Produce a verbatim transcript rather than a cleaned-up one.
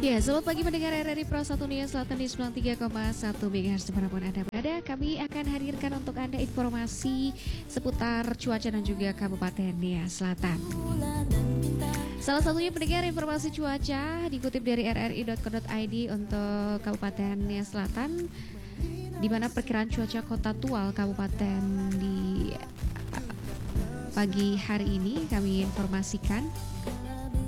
Ya, selamat pagi pendengar R R I Pro satu Nia Selatan di sembilan puluh tiga koma satu MHz dimanapun Anda berada. Kami akan hadirkan untuk Anda informasi seputar cuaca dan juga Kabupaten Nia Selatan. Salah satunya pendengar informasi cuaca dikutip dari r r i dot co dot i d untuk Kabupaten Nia Selatan, di mana perkiraan cuaca Kota Tual Kabupaten di pagi hari ini kami informasikan